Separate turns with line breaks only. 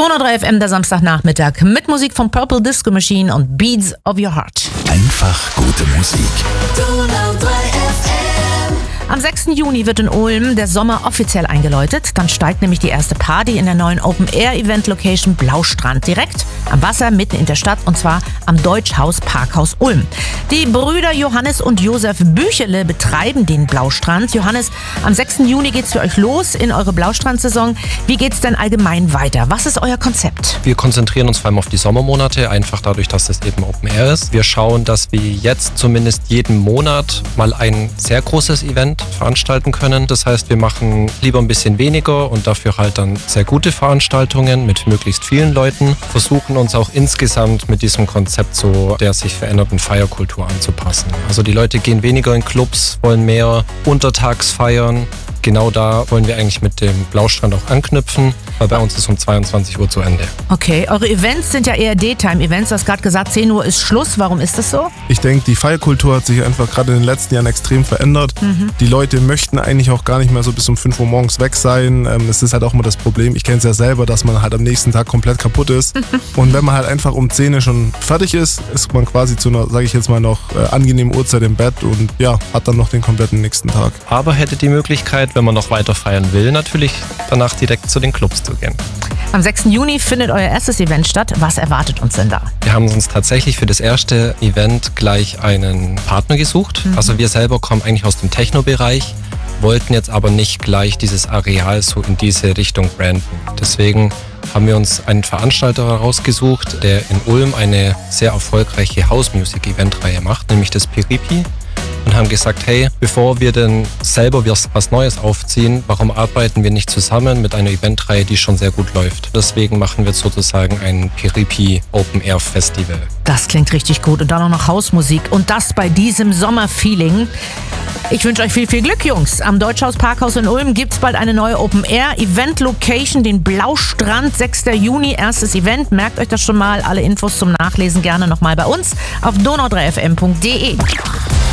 Donau 3 FM, der Samstagnachmittag mit Musik von Purple Disco Machine und Beats of Your Heart.
Einfach gute Musik.
Donau 3 FM.
Am 6. Juni wird in Ulm der Sommer offiziell eingeläutet. Dann steigt nämlich die erste Party in der neuen Open-Air-Event-Location Blaustrand direkt am Wasser mitten in der Stadt, und zwar am Deutschhaus Parkhaus Ulm. Die Brüder Johannes und Josef Büchele betreiben den Blaustrand. Johannes, am 6. Juni geht's für euch los in eure Blaustrand-Saison. Wie geht's denn allgemein weiter? Was ist euer Konzept?
Wir konzentrieren uns vor allem auf die Sommermonate, einfach dadurch, dass es eben Open Air ist. Wir schauen, dass wir jetzt zumindest jeden Monat mal ein sehr großes Event veranstalten können. Das heißt, wir machen lieber ein bisschen weniger und dafür halt dann sehr gute Veranstaltungen mit möglichst vielen Leuten. Versuchen uns auch insgesamt mit diesem Konzept so der sich veränderten Feierkultur anzupassen. Also die Leute gehen weniger in Clubs, wollen mehr untertags feiern. Genau da wollen wir eigentlich mit dem Blaustrand auch anknüpfen, weil bei uns ist um 22 Uhr zu Ende.
Okay, eure Events sind ja eher Daytime-Events. Du hast gerade gesagt, 10 Uhr ist Schluss. Warum ist das so?
Ich denke, die Feierkultur hat sich einfach gerade in den letzten Jahren extrem verändert. Die Leute möchten eigentlich auch gar nicht mehr so bis um 5 Uhr morgens weg sein. Es ist halt auch immer das Problem, ich kenne es ja selber, dass man halt am nächsten Tag komplett kaputt ist. Und wenn man halt einfach um 10 Uhr schon fertig ist man quasi zu einer, sage ich jetzt mal, noch angenehmen Uhrzeit im Bett und ja, hat dann noch den kompletten nächsten Tag.
Aber hätte die Möglichkeit, wenn man noch weiter feiern will, natürlich danach direkt zu den Clubs zu gehen.
Am 6. Juni findet euer erstes Event statt. Was erwartet uns denn da?
Wir haben uns tatsächlich für das erste Event gleich einen Partner gesucht. Also wir selber kommen eigentlich aus dem Techno-Bereich, wollten jetzt aber nicht gleich dieses Areal so in diese Richtung branden. Deswegen haben wir uns einen Veranstalter herausgesucht, der in Ulm eine sehr erfolgreiche House-Music-Event-Reihe macht, nämlich das Piripi. Und haben gesagt, hey, bevor wir denn selber was Neues aufziehen, warum arbeiten wir nicht zusammen mit einer Eventreihe, die schon sehr gut läuft? Deswegen machen wir sozusagen ein Piripi Open Air Festival.
Das klingt richtig gut. Und dann auch noch Hausmusik. Und das bei diesem Sommerfeeling. Ich wünsche euch viel, viel Glück, Jungs. Am Deutschhaus Parkhaus in Ulm gibt es bald eine neue Open Air Event Location, den Blaustrand, 6. Juni, erstes Event. Merkt euch das schon mal. Alle Infos zum Nachlesen gerne nochmal bei uns auf donau3fm.de.